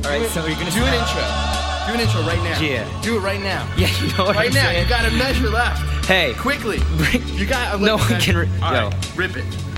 All right, so you're gonna do an intro. Do an intro right now. Yeah. Do it right now. Yeah, you know what right I'm now. saying? You gotta measure left. Hey. Quickly. You got. No one can. All right, rip it.